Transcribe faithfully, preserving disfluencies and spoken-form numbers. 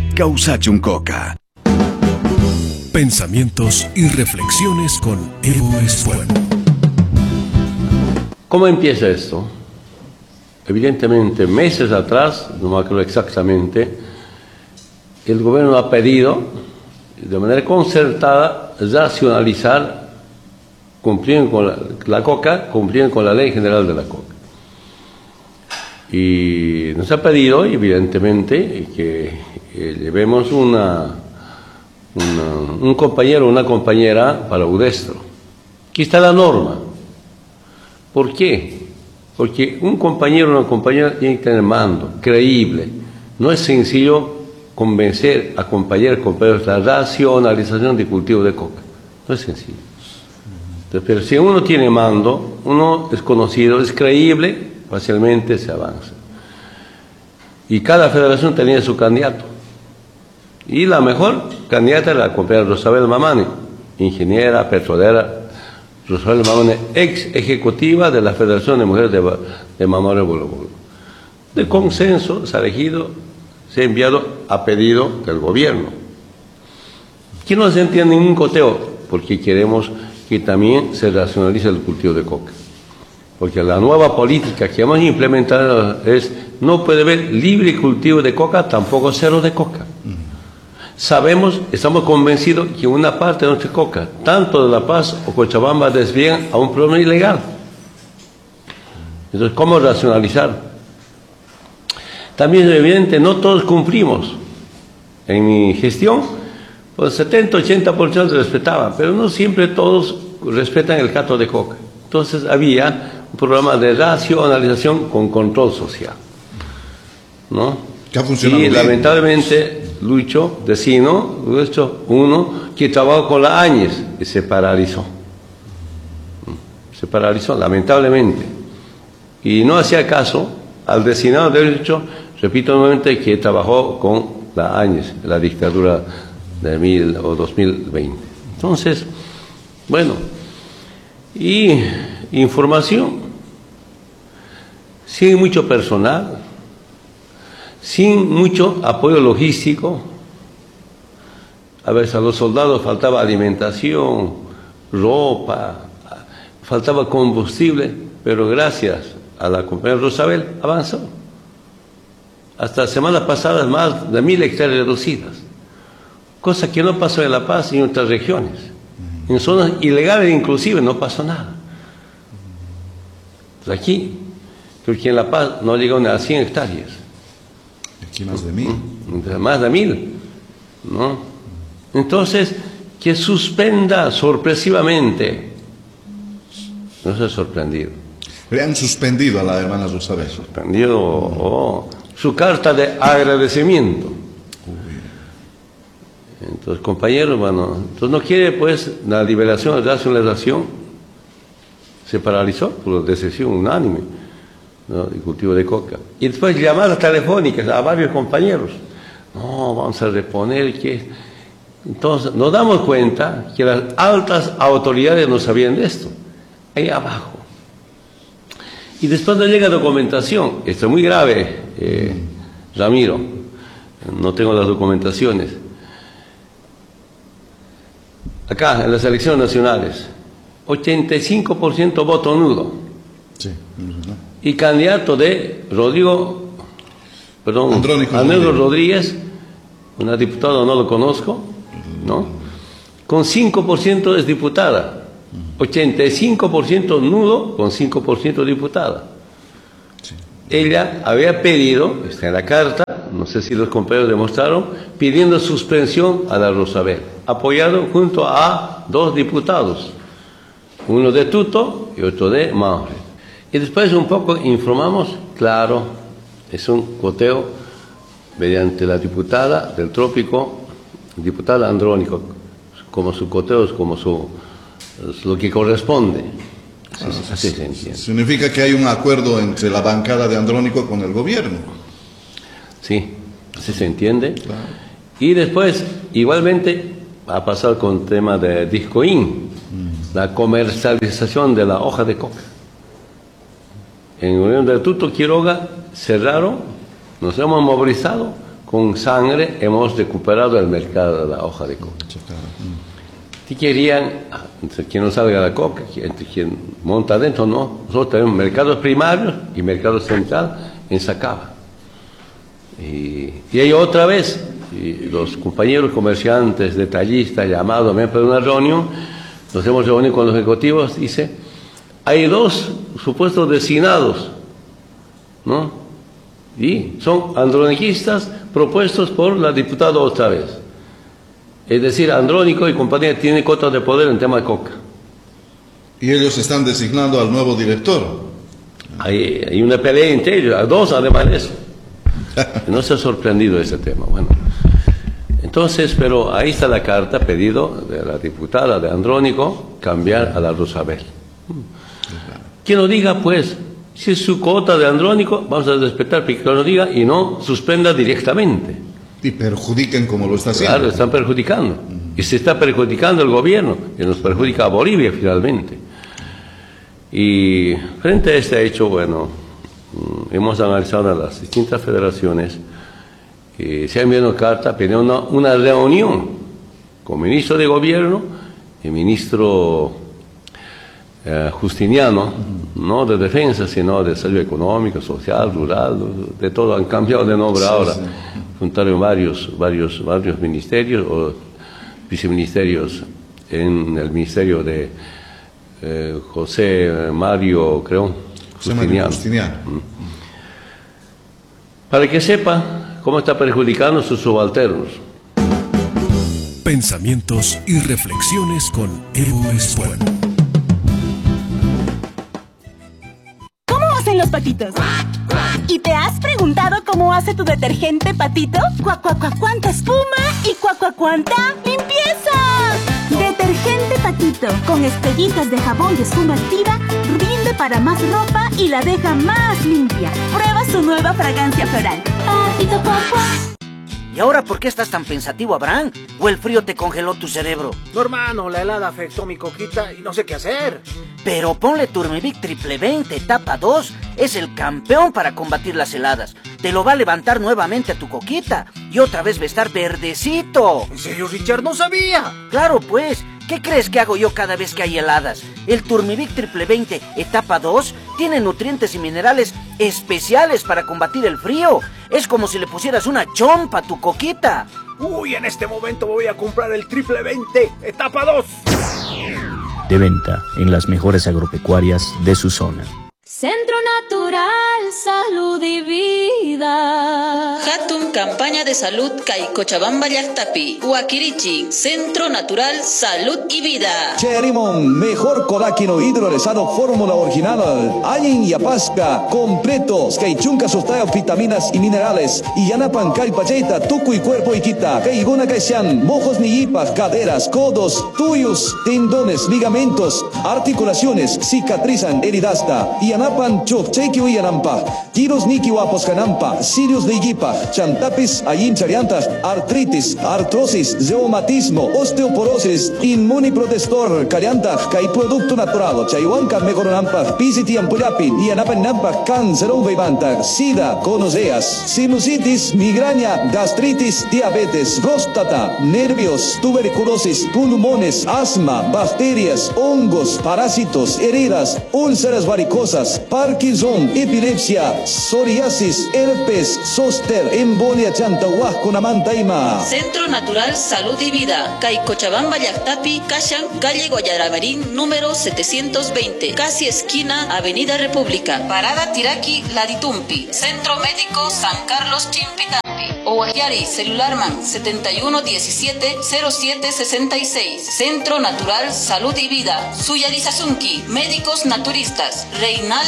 Causachuncoca. Pensamientos y reflexiones con Evo Espuelo. ¿Cómo empieza esto? Evidentemente, meses atrás, no me acuerdo exactamente, el gobierno ha pedido, de manera concertada, racionalizar, cumpliendo con la, la coca, cumpliendo con la ley general de la coca. Y nos ha pedido, evidentemente, que, que llevemos una, una, un compañero o una compañera para Udestro. Aquí está la norma. ¿Por qué? Porque un compañero o una compañera tiene que tener mando, creíble. No es sencillo convencer a compañeros y compañeros de la racionalización de cultivo de coca. No es sencillo. Entonces, pero si uno tiene mando, uno es conocido, es creíble, fácilmente se avanza. Y cada federación tenía su candidato. Y la mejor candidata era la compañera Rosabel Mamani, ingeniera, petrolera. Rosabel Mamani, ex ejecutiva de la Federación de Mujeres de, de Mamarones Bolo Bolo. De consenso se ha elegido, se ha enviado a pedido del gobierno. Aquí no se entiende ningún coteo, porque queremos que también se racionalice el cultivo de coca. Porque la nueva política que hemos implementado es, no puede haber libre cultivo de coca, tampoco cero de coca. Sabemos, estamos convencidos que una parte de nuestra coca, tanto de La Paz o Cochabamba, desvían a un problema ilegal. Entonces, ¿cómo racionalizar? También es evidente, no todos cumplimos. En mi gestión, pues setenta a ochenta por ciento respetaban, pero no siempre todos respetan el cato de coca. Entonces había un programa de racionalización con control social, ¿no? Y lamentablemente Lucho, vecino, Lucho, uno que trabajó con la Áñez y se paralizó. Se paralizó, lamentablemente. Y no hacía caso al destinado de Lucho, repito nuevamente, que trabajó con la Áñez, la dictadura de mil o dos mil veinte. Entonces, bueno, y información, sin mucho personal, sin mucho apoyo logístico. A veces a los soldados faltaba alimentación, ropa, faltaba combustible, pero gracias a la compañera Rosabel avanzó. Hasta semanas pasadas más de mil hectáreas reducidas, cosa que no pasó en La Paz y en otras regiones. En zonas ilegales inclusive no pasó nada. Pues aquí, creo que en La Paz no llegó ni a cien hectáreas. Aquí más de mil. Más de mil, ¿no? Entonces, que suspenda sorpresivamente. No se ha sorprendido. Le han suspendido a la hermana Rosabel. Suspendido oh, su carta de agradecimiento. Entonces, compañeros, bueno, entonces no quiere pues la liberación, la racionalización, se paralizó por la decisión unánime, ¿no?, el cultivo de coca. Y después llamadas telefónicas a varios compañeros. No, vamos a reponer que... Entonces nos damos cuenta que las altas autoridades no sabían de esto, ahí abajo. Y después no llega documentación. Esto es muy grave, eh, Ramiro. No tengo las documentaciones. Acá, en las elecciones nacionales, ochenta y cinco por ciento voto nulo. Sí. Y candidato de Rodrigo, perdón, Andrónico Rodríguez. Rodríguez, una diputada, no lo conozco, ¿no? Con cinco por ciento es diputada. ochenta y cinco por ciento nulo, con cinco por ciento diputada. Sí. Ella había pedido, está en la carta, no sé si los compañeros demostraron, pidiendo suspensión a la Rosabel, apoyado junto a dos diputados, uno de Tuto y otro de Maure. Y después un poco informamos, claro, es un coteo mediante la diputada del Trópico, diputada Andrónico, como su coteo es como su, es lo que corresponde. Así, ah, así se entiende. Significa que hay un acuerdo entre la bancada de Andrónico con el gobierno. Sí, así se entiende. Claro. Y después, igualmente, ha pasado con el tema de Discoin, mm. la comercialización de la hoja de coca. En Unión del Tuto, Quiroga, cerraron, nos hemos movilizado con sangre hemos recuperado el mercado de la hoja de coca. Si querían, entre quien no salga la coca, entre quien monta adentro, no. Nosotros tenemos mercados primarios y mercado central en Sacaba. Y, y ahí otra vez, y los compañeros comerciantes, detallistas, llamados para una reunión, nos hemos reunido con los ejecutivos, dice, hay dos supuestos designados, ¿no? Y son androniquistas propuestos por la diputada otra vez. Es decir, Andrónico y compañía tienen cotas de poder en tema de coca. Y ellos están designando al nuevo director. Hay, hay una pelea entre ellos, a dos además de eso. No se ha sorprendido ese tema. Bueno, entonces, pero ahí está la carta pedido de la diputada de Andrónico cambiar a la Rosabel. Que lo diga, pues, si es su cuota de Andrónico, vamos a respetar, que lo diga y no suspenda directamente. Y perjudiquen como lo está haciendo. Claro, están perjudicando. Y se está perjudicando el gobierno, que nos perjudica a Bolivia finalmente. Y frente a este hecho, bueno, hemos analizado a las distintas federaciones, y se ha enviado carta pidiendo una, una reunión con el ministro de gobierno y el ministro eh, Justiniano, no de defensa, sino de salud económica, social, rural, de todo. Han cambiado de nombre sí, ahora. Sí. Juntaron varios, varios, varios ministerios o viceministerios en el ministerio de eh, José Mario, creo, Justiniano. Justiniano. Para que sepa cómo está perjudicando a sus subalternos. Pensamientos y reflexiones con Evo Espuel. ¿Cómo hacen los patitos? ¿Y te has preguntado cómo hace tu detergente Patito? ¡Cuá, cuá, cuá, cuánta espuma! ¡Y cuá, cuá, cuánta limpieza! Detergente Patito, con estrellitas de jabón y espuma activa, rinde para más ropa y la deja más limpia. Prueba su nueva fragancia floral. Patito, cuá, cuá. ¿Y ahora por qué estás tan pensativo, Abraham? ¿O el frío te congeló tu cerebro? No, hermano, la helada afectó mi coquita y no sé qué hacer. Pero ponle Turmivic Triple veinte etapa dos. Es el campeón para combatir las heladas. Te lo va a levantar nuevamente a tu coquita. Y otra vez va a estar verdecito. ¿En serio, Richard? ¡No sabía! Claro, pues. ¿Qué crees que hago yo cada vez que hay heladas? El Turmivic Triple veinte etapa dos tiene nutrientes y minerales especiales para combatir el frío. Es como si le pusieras una chompa a tu coquita. Uy, en este momento voy a comprar el Triple veinte etapa dos. De venta en las mejores agropecuarias de su zona. Centro Natural, Salud y Vida. Hatun Campaña de Salud Cay Cochabamba Llactapi. Huaquirichi, Centro Natural, Salud y Vida. Cherimon, mejor colágeno hidrolizado fórmula original. Ayin y apasca, completos. Kay chunca sustaya vitaminas y minerales. Y yanapan kay pacheta, tucu y cuerpo y quita. Kay iguna kay sean, mojos ni ipas, caderas, codos, tuyos, tendones, ligamentos, articulaciones, cicatrizan, heridasta. Y Yanapan chokchekio y yanampa, giros niki wapos canampa, sirios de igipa, chantapis, ayin chariantas, artritis, artrosis, reumatismo, osteoporosis, inmuniprotestor, carianta, kai producto natural, chayuanca mejoronampa, pisiti ampuyapin, y yanapan nampa, cáncer ovevanta, sida, conoceas, sinusitis, migraña, gastritis, diabetes, próstata, nervios, tuberculosis, pulmones, asma, bacterias, hongos, parásitos, heridas, úlceras varicosas, Parkinson, epilepsia, psoriasis, herpes, zóster, embolia chantahuasconamantaima. Centro Natural Salud y Vida, Cay Cochabamba Llactapi, Cashan, calle Guayaramerín, número setecientos veinte, casi esquina Avenida República, Parada Tiraqui, Laditumpi, Centro Médico San Carlos Chimpitampi, Oahyari, Celularman, setenta y uno diecisiete cero siete sesenta y seis, Centro Natural Salud y Vida, Suyarizasunki, Médicos Naturistas, Reinaldo